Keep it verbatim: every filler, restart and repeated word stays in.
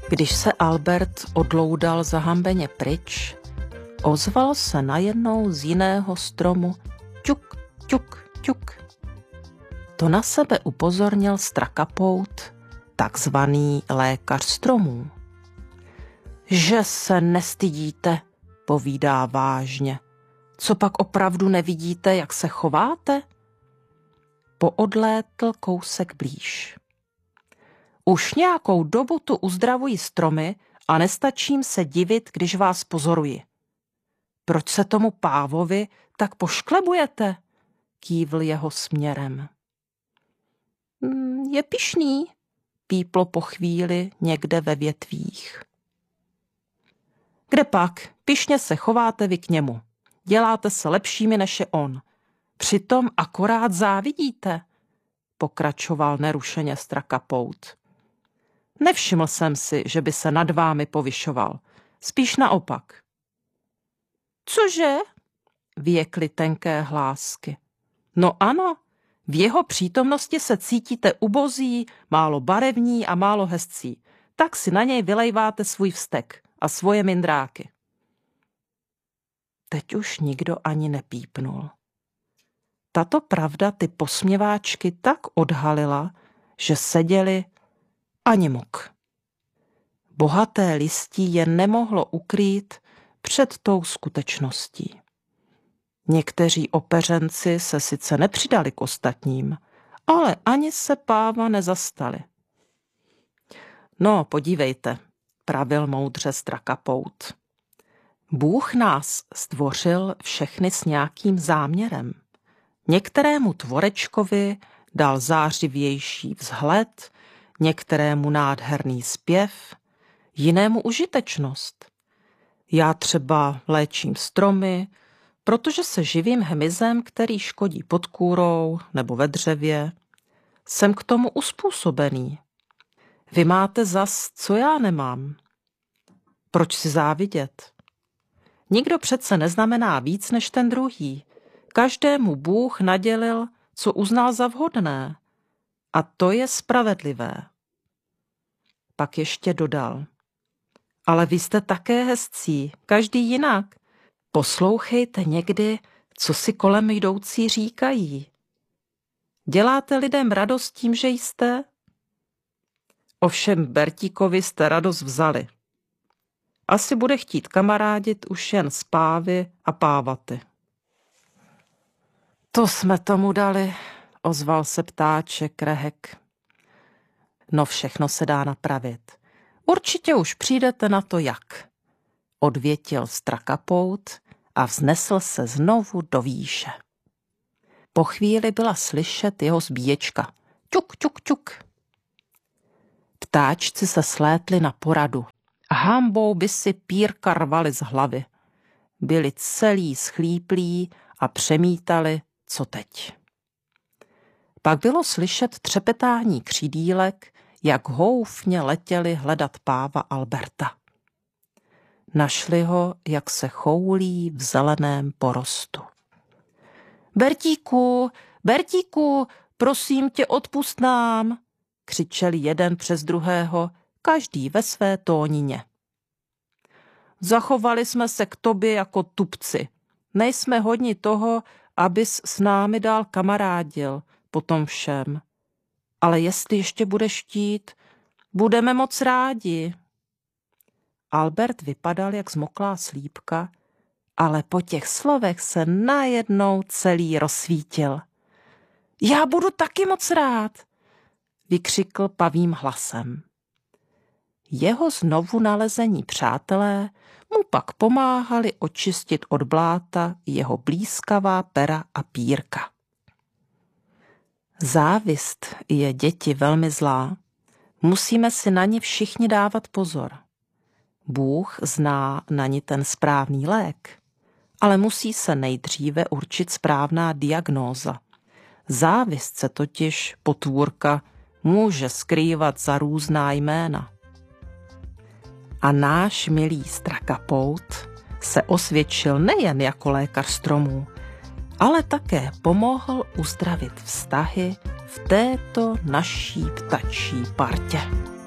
Když se Albert odloudal zahambeně pryč, ozval se najednou z jiného stromu ťuk, ťuk, ťuk. To na sebe upozornil strakapout, takzvaný lékař stromů. Že se nestydíte, povídá vážně. Co pak opravdu nevidíte, jak se chováte? Poodlétl kousek blíž. Už nějakou dobu tu uzdravuji stromy a nestačím se divit, když vás pozoruji. Proč se tomu pávovi tak pošklebujete? Kývl jeho směrem. Je pyšný, píplo po chvíli někde ve větvích. Kde pak, pyšně se chováte vy k němu. Děláte se lepšími než je on. Přitom akorát závidíte, pokračoval nerušeně strakapout. Nevšiml jsem si, že by se nad vámi povyšoval. Spíš naopak. Cože? Věkly tenké hlásky. No ano, v jeho přítomnosti se cítíte ubozí, málo barevní a málo hezcí. Tak si na něj vylejváte svůj vztek a svoje mindráky. Teď už nikdo ani nepípnul. Tato pravda ty posměváčky tak odhalila, že seděli ani muk. Bohaté listí je nemohlo ukrýt před tou skutečností. Někteří opeřenci se sice nepřidali k ostatním, ale ani se páva nezastali. No, podívejte, pravil moudře strakapout. Bůh nás stvořil všechny s nějakým záměrem. Některému tvorečkovi dal zářivější vzhled, některému nádherný zpěv, jinému užitečnost. Já třeba léčím stromy, protože se živím hmyzem, který škodí pod kůrou nebo ve dřevě. Jsem k tomu uspůsobený. Vy máte zas, co já nemám. Proč si závidět? Nikdo přece neznamená víc než ten druhý. Každému Bůh nadělil, co uznal za vhodné. A to je spravedlivé. Pak ještě dodal. Ale vy jste také hezcí, každý jinak. Poslouchejte někdy, co si kolem jdoucí říkají. Děláte lidem radost tím, že jste? Ovšem Bertíkovi jste radost vzali. Asi bude chtít kamarádit už jen s pávy a pávaty. To jsme tomu dali, ozval se ptáček Rehek. No všechno se dá napravit. Určitě už přijdete na to jak. Odvětil strakapout a vznesl se znovu do výše. Po chvíli byla slyšet jeho zbíječka. Ťuk, ťuk, ťuk. Ptáčci se slétli na poradu. Hambou by si pírka rvali z hlavy. Byli celí schlíplí a přemítali, co teď. Pak bylo slyšet třepetání křídílek, jak houfně letěli hledat páva Alberta. Našli ho, jak se choulí v zeleném porostu. Bertíku, Bertíku, prosím tě, odpusť nám, křičeli jeden přes druhého, každý ve své tónině. Zachovali jsme se k tobě jako tupci. Nejsme hodni toho, abys s námi dál kamarádil po tom všem. Ale jestli ještě budeš chtít, budeme moc rádi. Albert vypadal jak zmoklá slípka, ale po těch slovech se najednou celý rozsvítil. Já budu taky moc rád, vykřikl pavým hlasem. Jeho znovu nalezení přátelé mu pak pomáhali očistit od bláta jeho blízkavá pera a pírka. Závist je, děti, velmi zlá. Musíme si na ni všichni dávat pozor. Bůh zná na ni ten správný lék, ale musí se nejdříve určit správná diagnóza. Závist se totiž, potvůrka, může skrývat za různá jména. A náš milý strakapout se osvědčil nejen jako lékař stromů, ale také pomohl uzdravit vztahy v této naší ptačí partě.